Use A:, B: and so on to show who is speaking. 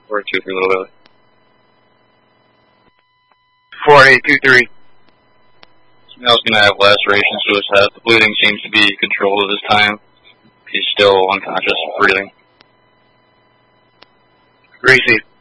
A: 4-2 for a little bit.
B: 4823.
A: Snell's going to have lacerations to his head. The bleeding seems to be controlled at this time. He's still unconscious, breathing.
B: Greasy.